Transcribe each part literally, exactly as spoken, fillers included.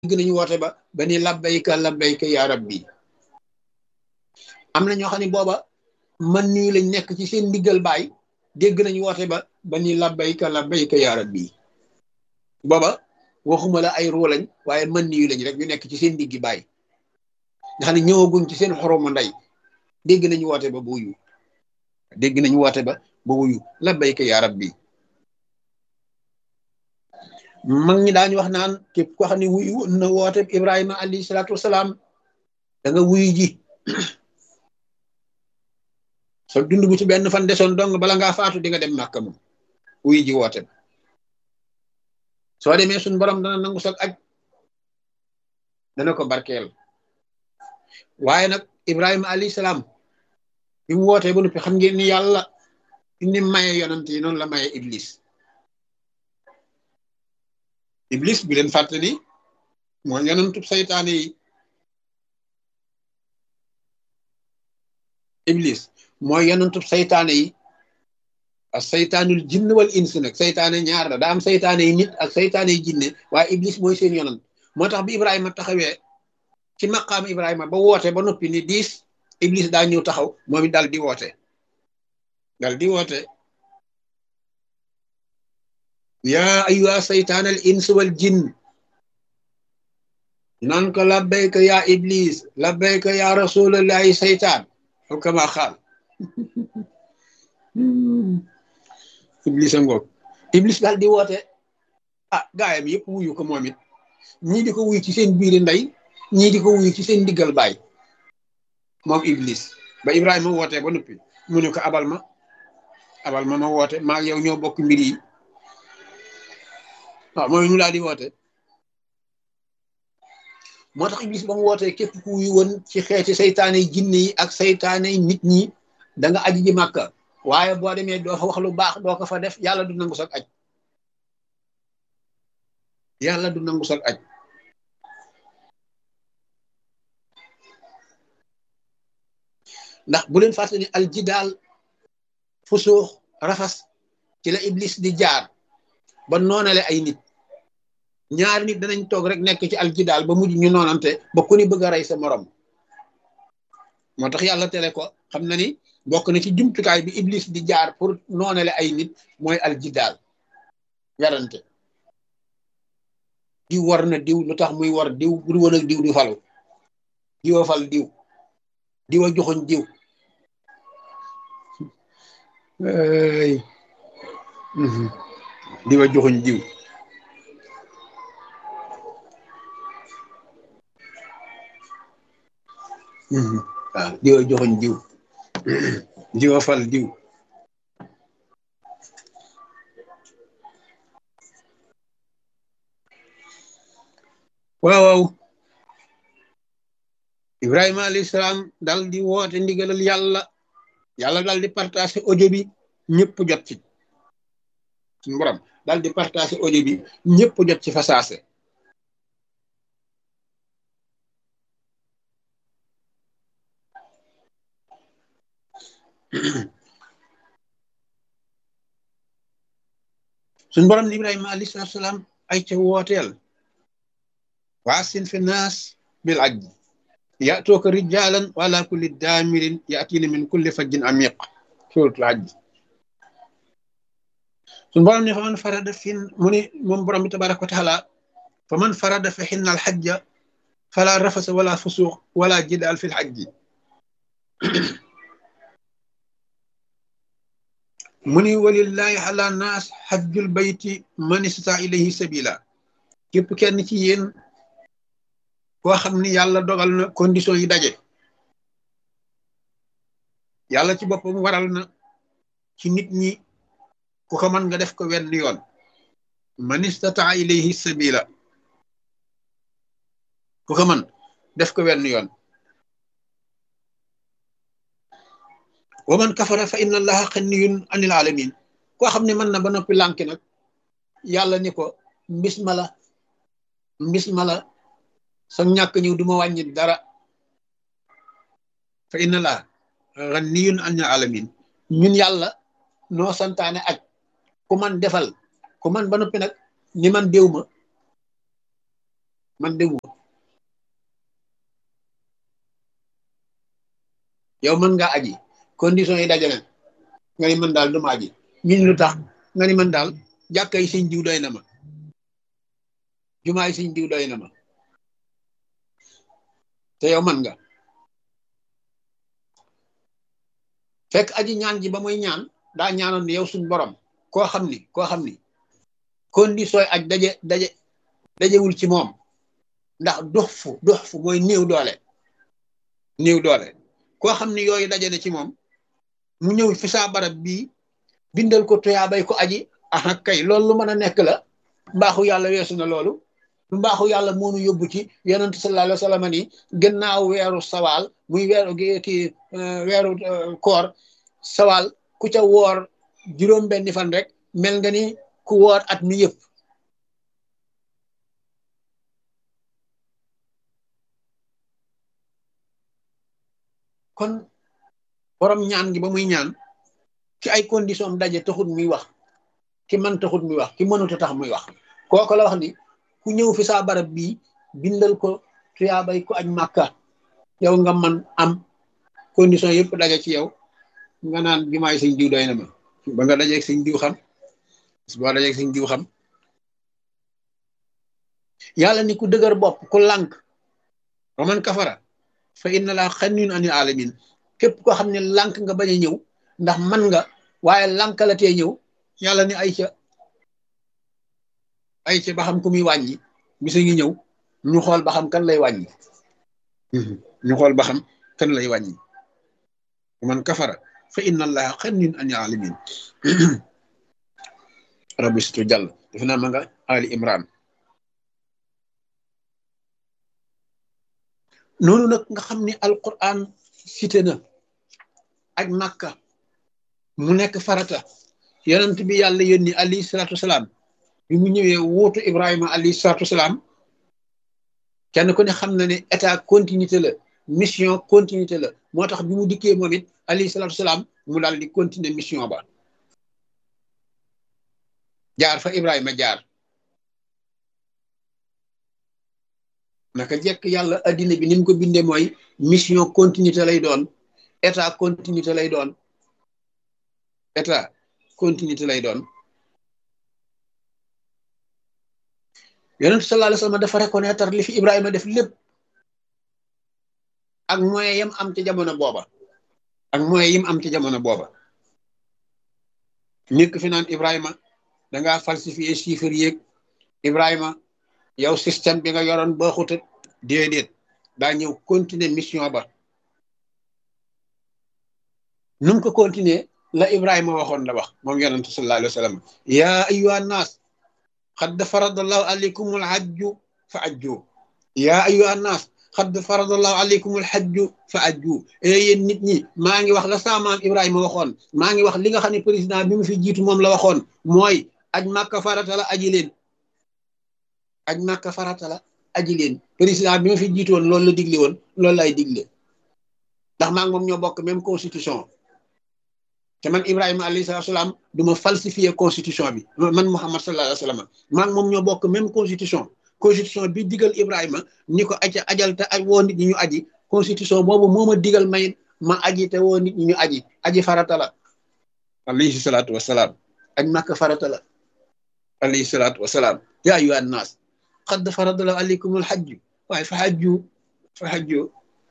dégg nañu woote ba ba ni labbayka labbayka ya rabbi am na ñoo xam ne booba man nii lañ nekk ci seen ndiggal baay dégg nañu woote ba ba ni labbayka labbayka ya rabbi booba waxuma la ay ruu lañ waaye man nii lañ rek ñu nekk ci seen ndiggi baay nga xam ne ñëwaguñ ci seen xoromu ndey dégg nañu woote ba ba wuyu dégg nañu woote ba ba wuyu labbayka ya rabbi mag ñi daañu wax naan képp koo xam ne wuyu na woote Ibrahima alayhi salaatu wasalaam da nga wuyu ji so dund bu ci benn fan desoon dong bala ngaa faatu di nga dem Màkka moom wuyu ji woote ba soo demee suñ borom dana nangu sag aj dana ko barkeel waaye nag Ibrahima alayhi salaam bi mu wootee ba noppi xam ngeen ni yàlla ni maye yonant yi noonu la maye Iblis Iblis bi leen fàtte ni mooy yonantub saytaane yi Iblis mooy yonantub saytaane yi ak saytaanul jinn wal ins nag saytaane ñaar la daa am saytaane yi nit ak saytaane yi jinne waaye Iblis mooy seen yonant moo tax bi Ibrahima taxawee ci maqaam Ibrahima ba woote ba noppi ni diis Iblis daa ñëw taxaw moom it dal di woote dal di woote yaa ayyuha saytaanal ins wal jinn naan ko labbayka yaa Iblis labbayka yaa rasulallahi saytaan aw kama xaal Iblis a ngoog Iblis daal di woote ah gaayam yëpp wuyu ko moom it ñii di ko wuyu ci seen biiri ndey ñii di ko wuyu ci seen diggal baay moom Iblis ba Ibrahima wootee ba noppi mu ne ko abal ma abal ma ma woote maa yow ñoo bokk mbir yi waaw mooy ñu laa di woote moo tax Iblis ba mu wootee képp ku wuyu woon ci xeeti saytaane yi jinne yi ak saytaane yi nit ñi da nga aji ji Màkka waaye boo demee doo fa wax lu baax doo ko fa def yàlla du nangu sag aj yàlla du nangu sag aj ndax bu leen fàtte ni aljidaal fusuux rafas ci la Iblis di jaar ba noonale ay nit ñaari nit danañ toog rek nekk ci aljidaal ba mujj ñu noonante ba ku ni bëgg a rey sa morom moo tax yàlla tere ko xam na ni bokk na ci jumtukaay bi Iblis di jaar pour noonale ay nit mooy aljidaal werante diw war na diw lu tax muy war diw bu woon ak diw du falu diwa fal diw diwa joxoñ diw ay diwa joxoñ diw waaw diwa joxoñ diw diwa fal diw waaw waaw Ibrahima alayhi salaam dal di woote ndigalal yàlla yàlla dal di partagé audio bi ñëpp jot ci suñu borom dal di partagé audio bi ñëpp jot ci fasaase suñu borom ni Ibrahima alayhi salaam ay ca wooteel waasin fi naas bil ajj ya'tuuka rijaalan wa ala kulli daamirin ya'tiina min kulli fajjin amiiq suuratul hajj suñu borom ne fa man farada fin mu ne moom borom bi tabaaraka wa taala fa man farada fi hinna al hajja fala rafasa wala fusuuq wala jidaal fil hajji mu ni walillahi ala naas hajjul bayti man istata ilayhi sabila képp kenn ci yéen koo xam ni yàlla dogal na condition yi daje yàlla ci boppam waral na ci nit ñi ku ko mën nga def ko wenn yoon man istata ilayhi sabila ku ko mën def ko wenn yoon wa man kafara fa inna allaha xaniyun anil alamin koo xam ne mën na ba noppi lànki nag yàlla ni ko mbis ma la mbis ma la sa ñàkk ñëw du ma wàññi dara fa inna allaha xaniyun anil alamin ñun yàlla noo santaane aj ku man defal ku man ba noppi nag ni man déw ma man demu yow mën nga aji condition yi dajale nga ni man daal duma aji ñun lu tax nga ni man daal jàkkay sëñ diw doy na ma jumaay sëñ diw doy na ma te yow man nga fekk aji ñaan ji ba muy ñaan daa ñaanoon ni yow suñ borom koo xam ni koo xam ni condition aj daje daje dajewul ci moom ndax dox fu dox fu mooy néew doole néew doole koo xam ni yooyu daje na ci moom mu ñëw fi saa barab bii bindal ko tuyaabay ko aji aha kay loolu lu mën a nekk la mbaaxu yàlla weesu na loolu mbaaxu yàlla moonu yóbbu ci yonent sallallahu alayhi wa sallam ni gannaaw weeru sawaal muy weeru ki weeru koor sawaal ku ca woor juróom benni fan rek mel nga ni ku woor at mi yëpp kon borom ñaan gi ba muy ñaan ci ay condition daje taxut muy wax ki man taxut muy wax ki mënut a tax muy wax kooku la wax ni ku ñëw fi saa barab bii bindal ko tuyaabay ko aj màkka yow nga man am condition yëpp daje ci yow nga naan jumaay sëñ diw doy na ma ba nga dajeeg sëñ diw xam boo dajeeg sëñ diw xam yàlla ni ku dëgër bopp ku lànk wa man kafara fa inna laa xaniyun anil alamin képp koo xam ne lànk nga bañ a ñëw ndax man nga waaye lànkalatee ñëw yàlla ni ay ca ay ca ba xam ku muy wàññi bisa ngi ñëw ñu xool ba xam kan lay wàññi ñu xool ba xam kan lay wàññi man kafara fa inna allaha xaniyun anil alamin rabbi situ jàll defe naa ma nga ali imran noonu nag nga xam ni alquran cité na aj màkka mu nekk farata yonent bi yàlla yónni alayhi salaatu wasalaam bi mu ñëwee wuutu ibrahima alayhi salaatu wasalaam kenn ku ne xam na ne état continuité la mission continuité la moo tax bi mu dikkee moom it alayhi salaatu wasalaam mu daal di continuer mission ba jaar fa ibrahima jaar naka jekk yàlla addina bi ni mu ko bindee mooy mission continuité lay doon état continuité lay doon état continuité lay doon yonent sallallahu alayhi wa sallam dafa reconnaître li fi Ibrahima def lépp ak moyen yam am ci jamono booba ak moyen yim am ci jamono booba nekk fi naan Ibrahima dangaa falsifier chiffres yeeg Ibrahima yow système bi nga yoroon ba xutat déedéet daa ñëw continuer mission ba nu mu ko continuer la Ibrahima waxoon la wax moom yonent sallallahu alayhi wa sallam yaa ayyuha nnaas qad faradallahu alaykumul hajju fa ajju yaa ayyuha nnaas qad faradallahu alaykumul hajju fa ajju yéen nit ñi maa ngi wax la sa maam Ibrahima waxoon maa ngi wax li nga xam ne président bi mu fi jiitu moom la waxoon mooy aj Makka farata la aji leen aj Makka farata la aji leen président bi ma fi jiitu woon loolu la digle woon loolu lay digle ndax maa ngi moom ñoo bokk même constitution te man Ibrahima alayhi salaam du ma falsifier constitution bi man Muhammad sallallahu alayhi wa sallam maa ngi moom ñoo bokk même constitution constitution bi digal Ibrahima ni ko aja ajal te aj woo nit ñi ñu aji constitution boobu moo ma digal may ma aji te woo nit ñi ñu aji aji farata la alayhi salaatu wasalaam aj Makka farata la alayhi salaatu wasalaam yaa ayyuhan naas qad faradallahu alaykumul hajju waaye fa hajju fa hajju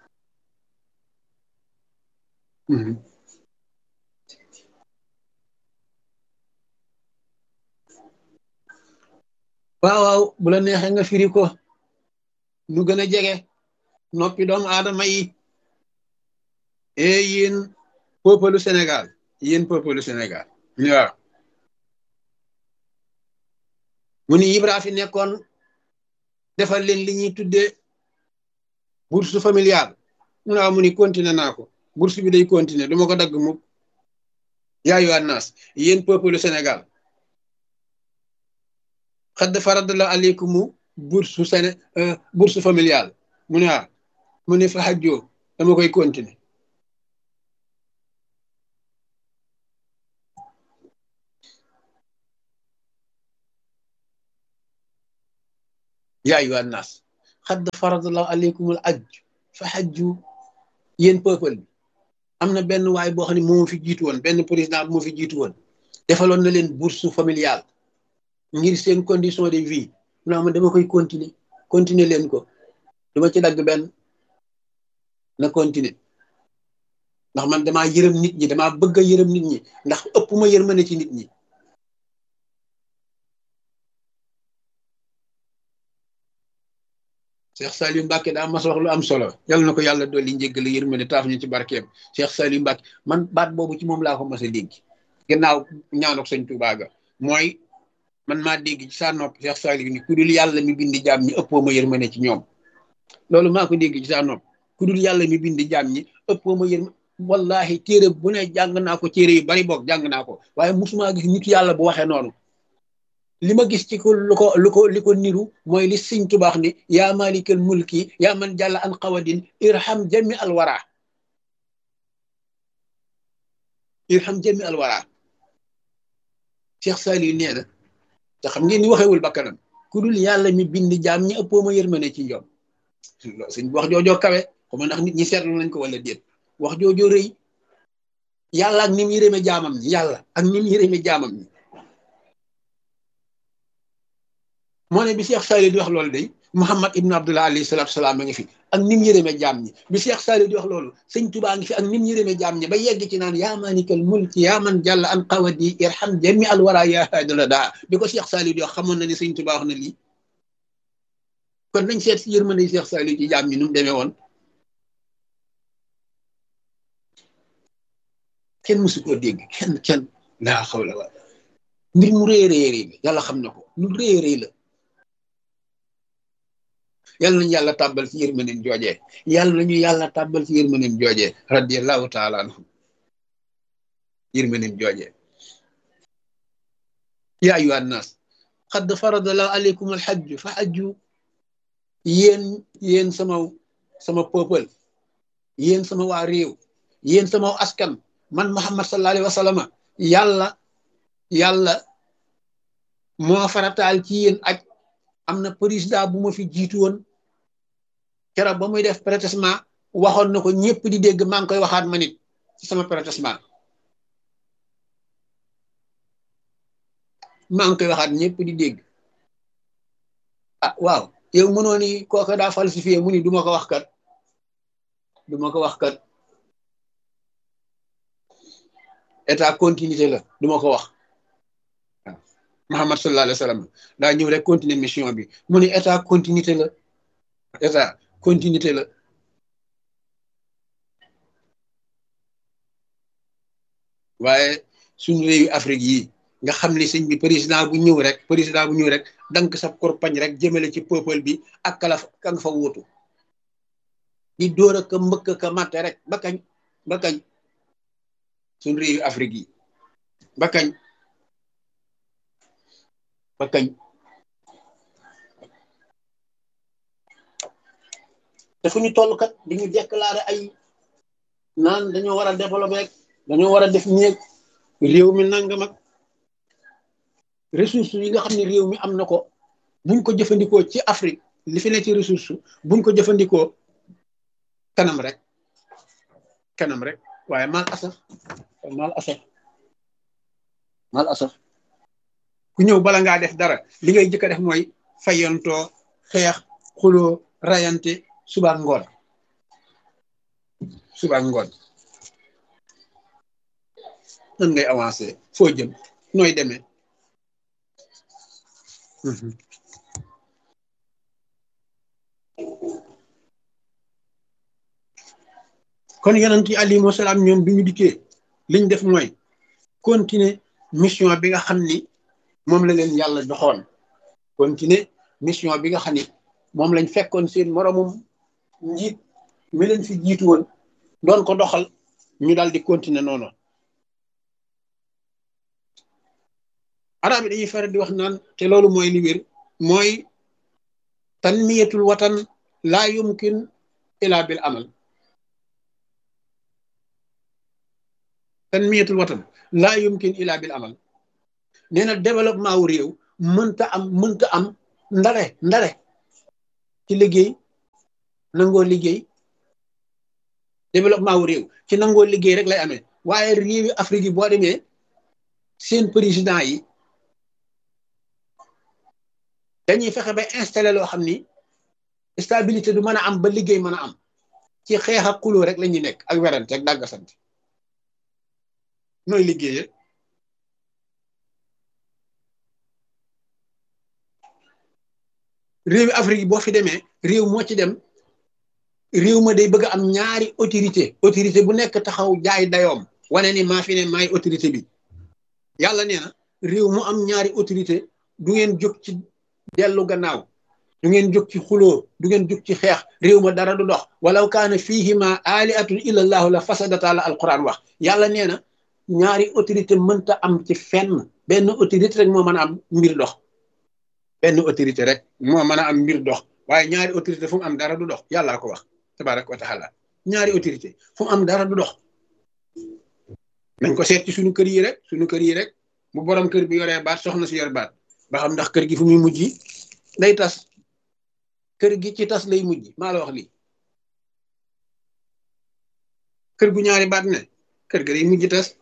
waaw waaw bu la neexee nga firi ko lu gën a jege noppi doomu aadama yi e yéen peuple Sénégal yéen peuple Sénégal waaw mu ni Ibra fi nekkoon defal leen li ñuy tuddee bourse familiale mu ne waaw mu ni continuer naa ko bourse bi day continuer du ma ko dagg mukk yaa ayyuhan naas yéen peuple Sénégal xadd faradallahu alaykumu bourse Séné bourse familiale mu ne waaw mu ne fa xajjoo dama koy continuer yaa ayyuhan naas xadd faradallahu aleykumul ajj fa xajju. Yéen peuple bi am na benn waay boo xam ne moo fi jiitu woon benn président bi moo fi jiitu woon defaloon na leen bourse familiale ngir seen condition de vie non man dama koy continuer continuer leen ko duma ci dagg benn na continuer ndax man damaa yërëm nit ñi damaa bëgg a yërëm nit ñi ndax ëpp ma yërmande ci nit ñi. Cheikh Saliou Mbacke daa mas wax lu am solo yal na ko yàlla dolli njéggal yërmande taaf ñu ci barkeem Cheikh Saliou Mbacke man baat boobu ci moom laa ko mas a dégg gannaaw ñaanok sëñ Tuubaa ga mooy man maa dégg ci saa nopp Cheikh Saliou ni ku dul yàlla mi bindi jaam ñi ëppoo ma yërmande ci ñoom loolu maa ko dégg ci saa nopp ku dul yàlla mi bindi jaam ñi ëppoo ma yërmande wallahi téere bu ne jàng naa ko téere yu bari boog jàng naa ko waaye musuma gis nit yàlla bu waxee noonu li ma gis ci ko lu ko lu ko li ko niru mooy li sëñ Tuubaa ni yaa malikal mulki yaa man jàlla an qawadin irham jami alwara irham jami alwara Cheikh Saliou nee na te xam ngeen ni waxewul bakkanam ku dul yàlla mi bind jaam ñi ëppoo ma yërmande ci ñoom sëñ wax joojoo kawe xuma ndax nit ñi seetlu nañ ko wala déet wax joojoo rëy yàlla ak ni mu yërëme jaamam ñi yàlla ak ni mu yërëme jaamam ñi moo ne bi Cheikh Saliou di wax loolu day Muhammad ibn Abdullah alayhi salatu salaam a ngi fi ak nim yërëme jaam ñi bi Cheikh Saliou di wax loolu sëñ Tuubaa ngi fi ak nim yërëme jaam ñi ba yegg ci naan yaa maalikal mulki yaa man jàll an qawadi irham jami al wara yaa haadala daa bi ko Cheikh Saliou di wax xamoon na ni sëñ Tuubaa wax na lii kon nañ seet si yërmande Cheikh Saliou ci jaam ñi nu mu demee woon kenn mësu koo dégg kenn kenn laa xawla wala mbir mu rëy rëy rëy la yàlla xam na ko lu rëy rëy la yàlla nañu yàlla tàbbal ci yërmandeem joojee yàlla nañu yàlla tàbbal ci yërmandeem joojee radiyallahu taala anhu yërmandeem joojee yaa ayyuhan naas qad faradallahu aleykum alhajj fa hajju yéen yéen sama sama peuple yéen sama waa réew yéen sama askan man Muhammad sallallahu alayhi wa sallam yàlla yàlla moo farataal ci yéen aj am na président bu ma fi jiitu woon keroog ba muy def protestement waxoon na ko ñëpp di dégg maa ngi koy waxaat ma nit ci sama protestement maa ngi koy waxaat ñëpp di dégg ah waaw yow mënoo ni kooka daa falsifié mu ni du ma ko wax kat du ma ko wax kat état continuité la du ma ko wax waaw Muhammad sallallahu alayhi wa sallam daa ñëw rek continuer mission bi mu ni état continuité la état continuité la waaye suñu réewi Afrique yi nga xam ne sëñ bi président bu ñëw rek président bu ñëw rek dank sa korpañ rek jëmale ci peuple bi ak kala ka nga fa wuutu di dóor a ka mbëkk ka matte rek ba kañ ba kañ suñu réewi Afrique yi ba kañ ba kañ te fu ñu toll kat di ñu déclaré ay naan dañoo war a développé rek dañoo war a def ñeeg réew mi nangam ak ressources yi nga xam ne réew mi am na ko buñ ko jëfandikoo ci Afrique li fi ne ci ressource buñ ko jëfandikoo kanam rek kanam rek waaye mal asaf mal asaf mal asaf ku ñëw bala ngaa def dara li ngay jëkk a def mooy fayantoo xeex xuloo rayante suba ngoon suba ngoon nan ngay avancé foo jëm nooy demee kon yonent yi alayhimu salaam ñoom bi ñu dikkee liñ def mooy continuer mission bi nga xam ni moom la leen yàlla doxoon continuer mission bi nga xam ni moom lañ fekkoon seen moromum njiit mi leen fi jiitu woon doon ko doxal ñu daal di continuer noonu arab yi dañuy faral di wax naan te loolu mooy li wér mooy tanmiyatul watan laa yumkin ila bil amal tanmiyatul watan laa yumkin ila bil amal nee na développement wu réew mënta am mënta am ndare ndare ci liggéey nangoo liggéey développement wu réew ci nangoo liggéey rek lay amee waaye réewi Afrique yi boo demee seen président yi dañuy fexe ba installé loo xam ni stabilité du mën a am ba liggéey mën a am ci xeex ak xuloo rek la ñuy nekk ak werante ak dàggasante nooy liggéeyee réewi Afrique yi boo fi demee réew moo ci dem réew ma day bëgg am ñaari autorité autorité bu nekk taxaw jaay dayoom wane ni maa fi ne maay autorité bi yàlla nee na réew mu am ñaari autorité du ngeen jóg ci dellu gannaaw du ngeen jóg ci xuloo du ngeen jóg ci xeex réew ma dara du dox walaw kaana fihima aliatun illa allahu la fasadata la alquran wax yàlla nee na ñaari autorité mënta am ci fenn benn autorité rek moo mën a am mbir dox benn autorité rek moo mën a am mbir dox waaye ñaari autorité fu mu am dara du dox yàllaa ko wax tabaraka wa taala ñaari autorité fu mu am dara du dox nañ ko seet ci suñu kër yi rek suñu kër yi rek bu borom kër bi yoree baat soxna si yor baat ba xam ndax kër gi fu muy mujj day tas kër gi ci tas lay mujj maa la wax lii kër gu ñaari baat ne kër ga day mujj tas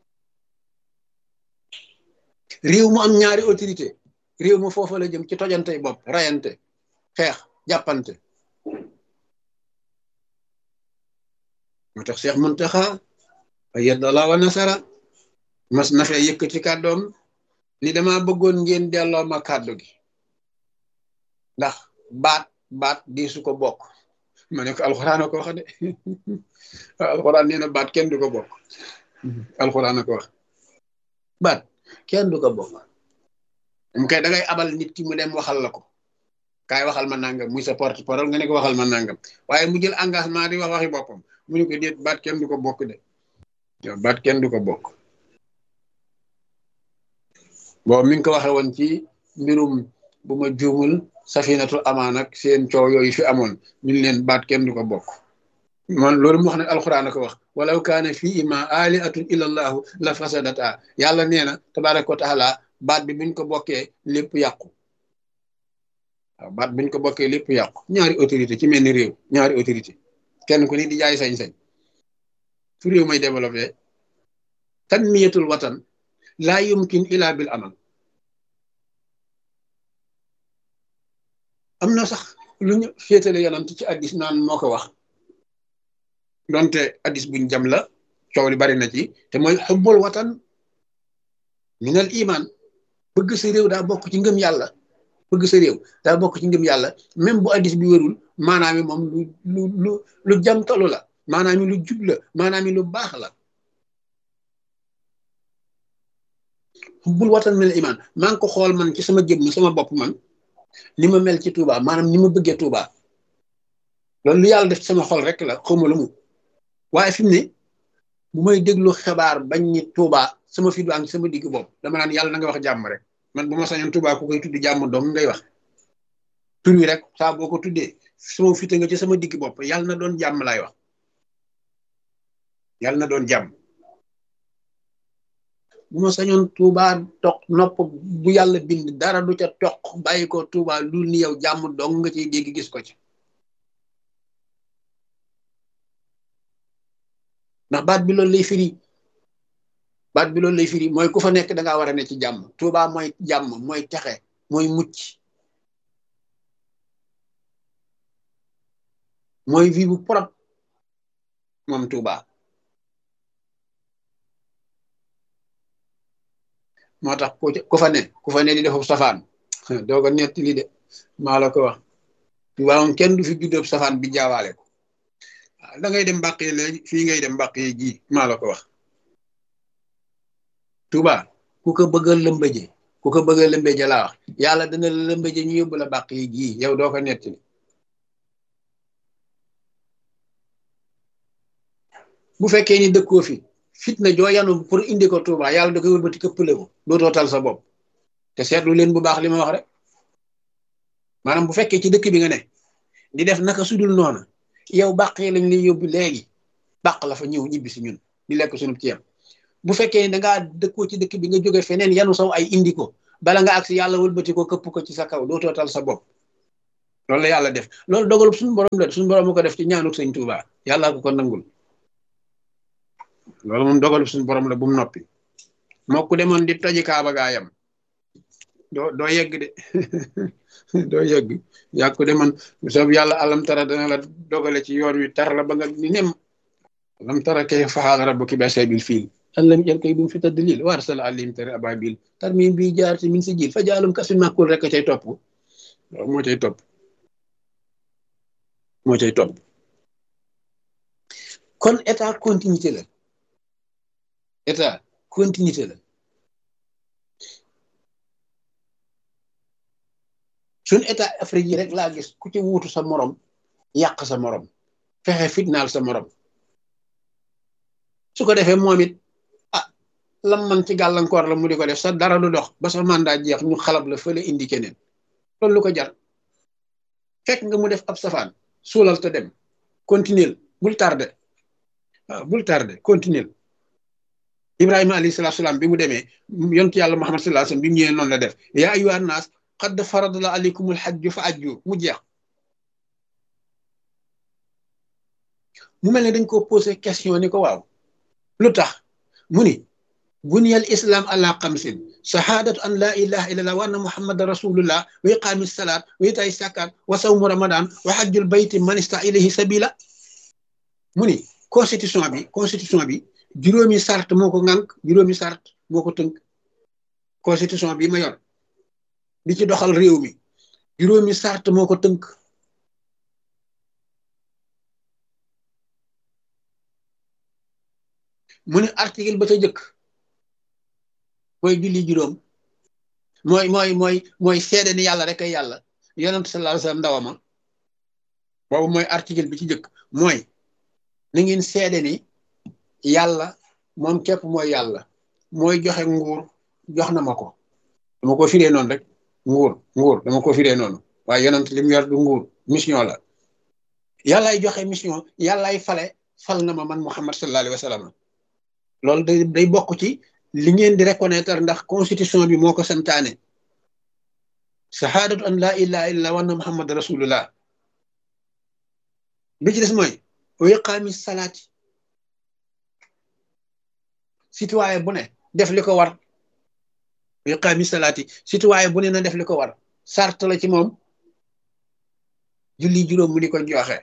réew mu am ñaari autorité réew mu foofa la jëm ci tojante bopp rayante xeex jàppante moo tax Cheikh Muntaxa ayyadallahu wa nasara mas na fee yëkkati kàddoom ni dama bëggoon ngeen delloo ma kàddu gi ndax baat baat di su ko bokk ma ne ko alxuraan a ko wax de alxuraan nee na baat kenn du ko bokk alxuraan a ko wax baat kenn du ko bokk mu kay da ngay abal nit ki mu dem waxal la ko kaay waxal ma nangam muy sa porte parole nga ne ko waxal ma nangam waaye mu jël engagement di wax waxi boppam mu ne ko déet baat kenn du ko bokk de yow baat kenn du ko bokk bon mi ngi ko waxee woon ci mbirum bu ma juumul safinatul amaan ak seen coow yooyu fi amoon ñu leen baat kenn du ko bokk man loolu mu wax ne alxuraan a ko wax walaw kaana fiihimaa aalihatun illa allahu la fasadata yàlla nee na tabaaraka wa taala baat bi buñ ko bokkee lépp yàqu waaw baat buñ ko bokkee lépp yàqu ñaari autorité ci mel ni réew ñaari autorité kenn ku ni di jaay sañ-sañ fu réew may développé tanmiyatul watan laa yumkin ila bil amal am na sax lu ñu féetale yonant ci addis naan moo ko wax donte addis buñ jam la coow li bari na ci te mooy xubbul watan minal iman bëgg sa réew daa bokk ci ngëm yàlla bëgg sa réew daa bokk ci ngëm yàlla même bu addis bi wérul maanaam mi moom lu lu lu lu jamtalu la maanaam mi lu jub la maanaam mi lu baax la xubbul watan minal iman maa ngi ko xool man ci sama jëmm sama bopp man ni ma mel ci Touba maanaam ni ma bëggee Touba loolu lu yàlla def ci sama xol rek la xawma lu mu waaye fi mu ne bu may déglu xibaar bañ ni Touba sama fi du am sama digg bopp dama naan yàlla na nga wax jàmm rek man bu ma sañoon Touba ku koy tuddi jàmm dong ngay wax tur wi rek saa boo ko tuddee sama fite nga ci sama digg bopp yàlla na doon jàmm laay wax yàlla na doon jàmm bu ma sañoon Touba toq nopp bu yàlla bind dara du ca toq bàyyi ko Touba lu ni yow jàmm dong nga ciy dégg gis ko ci ndax baat bi loolu lay firi baat bi loolu lay firi mooy ku fa nekk da ngaa war a ne ci jàmm Touba mooy jàmm mooy texe mooy mucc mooy vie bu propre moom Touba moo tax ku fa ne ku fa ne di defu safaan doo ko netti li de maa la ko wax Touba moom kenn du fi juddoo safaan bi jaawaale ko da ngay dem mbàq yi léegi fii ngay dem mbàq yi ji maa la ko wax Touba ku ko bëgg a lëmbëje ku ko bëgg a lëmbëje laa wax yàlla dana la lëmbëje ñu yóbbu la mbàq yi ji yow doo ko netti bu fekkee ni dëkkoo fi fitna joo yanu pour indi ko Touba yàlla da koy wëlbati këppale ko dootoo tal sa bopp te seetlu leen bu baax li ma wax rek maanaam bu fekkee ci dëkk bi nga ne di def naka sudul noona yow bàq yi lañ lay yóbbu léegi bàq la fa ñëw ñibbi si ñun di lekk sunu ceeb bu fekkee ni dangaa dëkkoo ci dëkk bi nga jóge feneen yanu saw ay indi ko bala nga agsi yàlla wëlbati ko këpp ko ci sa kaw dootoo tal sa bopp loolu la yàlla def loolu dogalub suñu borom la suñu borom mu ko def ci ñaanuk sëñ Tuuba yàllaa ko ko nangul loolu moom dogalub suñu borom la bu mu noppi moo ku demoon di toji kaaba gaayam doo doo yegg de doo yegg yaa ko demoon soob yàlla alam tara dana la dogale ci yoon wi tar la ba nga ni nem alam tara kay faxaal rabbuki bi ashabil fiil allam jël koy bu mu fi tadlil wa arsala alayhim tari ababil tarmim bi jaar ci min si jil fa jaalum kasin màkkul rek a cay topp loolu moo cay topp moo cay topp kon état continuité la état continuité la suñ état Afrique yi rek laa gis ku ci wuutu sa morom yàq sa morom fexe fitnaal sa morom su ko defee moom it ah lam man ci gàllankoor la mu di ko def sa dara du dox ba sa mandat jeex ñu xalab la fële indi keneen loolu lu ko jar fekk nga mu def ab safaan suulal te dem continuer bul tardé waaw bul tardé continuer Ibrahima alayhi salaatu salaam bi mu demee yontu yàlla Muhammad sallallahu alayhi wasallam bi mu ñëwee noonu la def yaa ayyuhan naas qad farada alaykumul hajju fa ajju mu jeex mu mel ne dañ ko posé question ni ko waaw lu tax mu ni buniyal islam ala xamsin shahadatu an la ilaha illallah wa anna muhammadan rasulullah wa iqaami salaat wa itaay zakat wa sawmu ramadan wa hajjul bayti man ista ilayhi sabila mu ni constitution bi constitution bi juróomi sart moo ko ŋànk juróomi sart moo ko tënk constitution bi ma yor di ci doxal réew mi juróomi sart moo ko tënk mu ne article ba ca jëkk mooy julli juróom mooy mooy mooy mooy seede ni yàlla rek ay yàlla yonent sallallahu alayhi wasallam ndawama boobu mooy article bi ci jëkk mooy na ngeen seede ni yàlla moom képp mooy yàlla mooy joxe nguur jox na ma ko dama ko firee noonu rek nguur nguur dama ko firee noonu waaye yonent li mu yor du nguur mission la yàllaay joxe mission yàllaay fale fal na ma man Muhammad sallallahu alayhi wasallam loolu day day bokk ci li ngeen di reconnaître ndax constitution bi moo ko santaane shahadatu an la ilaha illa wa anna muhammad rasulullah bi ci des mooy wa iqaami salaati citoyen bu ne def li ko war wa iqaami salaati citoyen bu ne na def li ko war sart la ci moom julli juróom mu di ko joxe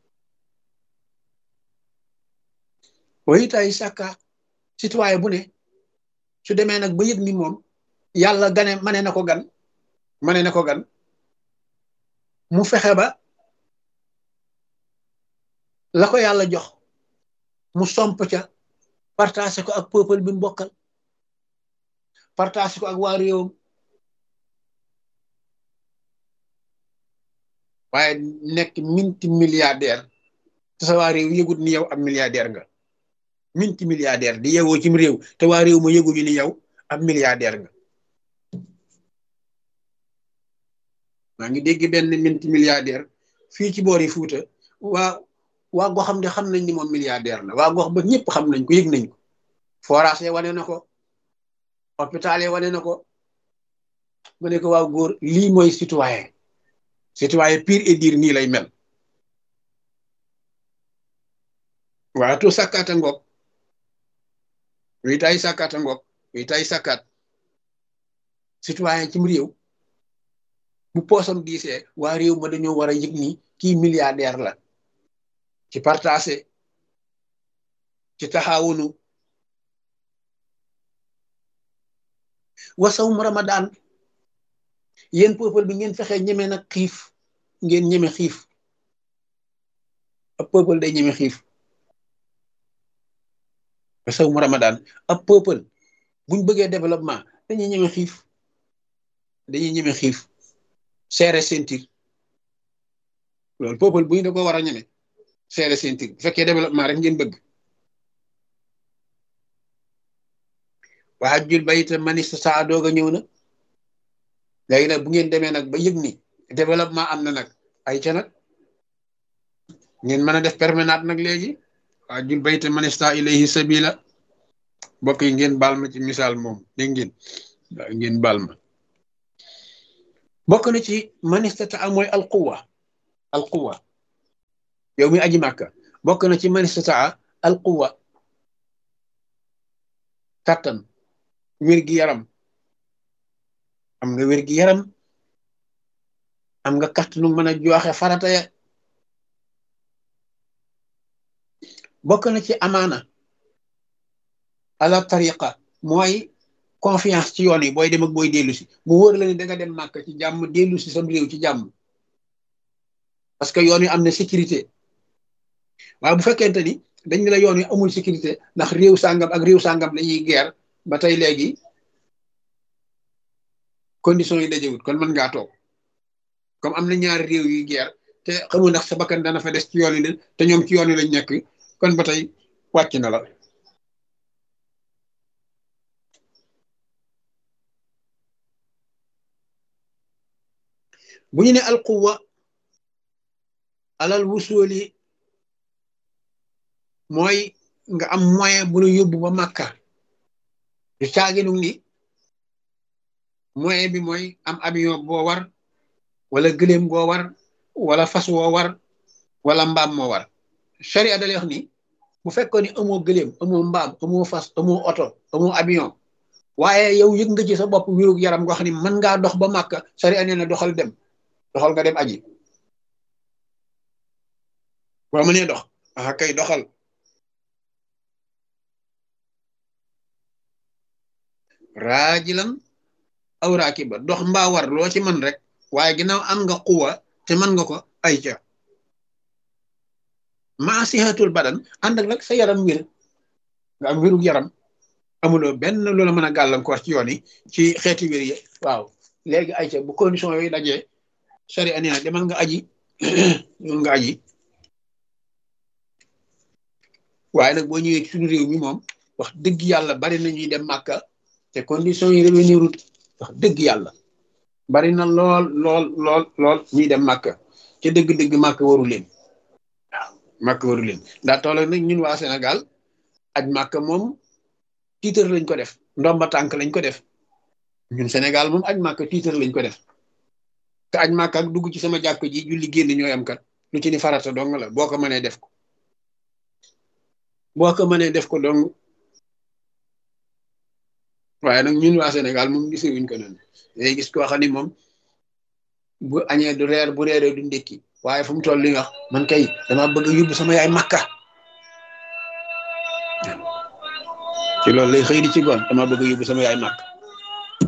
wa itaay sàkka citoyen bu ne su demee nag ba yëg ni moom yàlla gane mane na ko gan mane na ko gan mu fexe ba la ko yàlla jox mu somp ca partagé ko ak peuple bi mu bokkal partagé ko ak waa réewam waaye nekk minti milliardaire te sa waa réew yëgut ni yow ab milliardaire nga minti milliardaire di yeewoo cim réew te waa réew ma yëguñu ni yow ab milliardaire nga maa ngi dégg benn minti milliardaire fii ci boori Fuuta waa waa gox xam ne xam nañ ni moom milliardaire la waa gox ba ñëpp xam nañ ko yëg nañ ko forage wane na ko hôpital yi wane na ko mu ne ko waaw góor lii mooy citoyen citoyen pur et dur nii lay mel waa to sàkkaata ngoog wi tay sàkkaata ngoog wi tay sàkkaat citoyen cim réew bu poosam diisee waa réew ma dañoo war a yëg ni kii milliardaire la ci partagé ci taxawunu wasawum ramadan yéen peuple bi ngeen fexe ñeme nag xiif ngeen ñeme xiif ab peuple day ñeme xiif wasawum ramadan ab peuple buñ bëggee développement dañuy ñeme xiif dañuy ñeme xiif serré ceinture loolu peuple buñ da ko war a ñeme serré ceinture bu fekkee développement rek ngeen bëgg wa hajjul bayta man istata'a doog a ñëw na léegi nag bu ngeen demee nag ba yëg ni développement am na nag ay ca nag ngeen mën a def permanente nag léegi wa hajjul bayta man istata'a ilayhi sabila mbokk yi ngeen baal ma ci misaal moom dégg ngeen ngeen baal ma bokk na ci man istata'a mooy alquwa al quwa yow mi aji màkka bokk na ci man istataa al quwa kattan wér gi yaram am nga wér gi yaram am nga kattanu mën a joxe farata ya bokk na ci amaana ala tariqa mooy confiance ci yoon yi booy dem ak booy dellu si mu wóor la ni da nga dem màkk ci jàmm dellu si sam réew ci jàmm parce que yoon yi am na sécurité waaye bu fekkente ni dañ ne la yoon yi amul sécurité ndax réew sàngam ak réew sàngam lañuy guerre ba tey léegi conditions yi dajewut kon mën ngaa toog comme am na ñaari réew yuy guerre te xamul ndax sa bakkan dana fa des ci yoon yi te ñoom ci yoon yi lañ nekk kon ba tey wàcc na la bu ñu ne alquwa alal wusuli mooy nga am moyen bu la yóbbu ba Makka du caaginu ni moyen bi mooy am avion boo war wala gëléem goo war wala fas woo war wala mbaam moo war sharia da lay wax ni bu fekkoon ni amoo gëléem amoo mbaam amoo fas amoo oto amoo avion waaye yow yëg nga ci sa bopp wérug yaram nga xam ni mën ngaa dox ba Makka sharia nee na doxal dem doxal nga dem aji boo mënee dox ah kay doxal raajilan aw raakiba dox mbaa war loo ci mën rek waaye ginnaaw am nga quwa te mën nga ko ay ca maa sihatul badan ànd ak nag sa yaram wér nga am wérug yaram amuloo benn loola mën a gàllankoor ci yoon yi ci xeeti wér yi waaw léegi ay ca bu condition yooyu dajee sari ani na demal nga aji demal nga aji waaye nag boo ñëwee ci suñu réew mi moom wax dëgg yàlla bari na ñuy dem Màkka te condition yi réunirut wax dëgg yàlla bari na lool lool lool lool ñuy dem Màkka te dëgg-dëgg Màkka waru leen waaw Màkka waru leen ndaa toll nag ñun waa Sénégal aj Màkka moom titre lañ ko def ndomba tànk lañ ko def ñun Sénégal moom aj Màkka titre lañ ko def te aj Màkka ak dugg ci sama jàkk ji julli génn ñooy am kat lu ci ni farata dong la boo ko mënee def ko boo ko mënee def ko dong waaye nag ñun waa Sénégal moom gisee wuñ ko noonu day gis koo xam ni moom bu añee du reer bu reeree du ndékki waaye fu mu toll li wax man kay dama bëgg a yóbbu sama yaay Makka ci loolu lay xëy di ci goon dama bëgg a yóbbu sama yaay Makka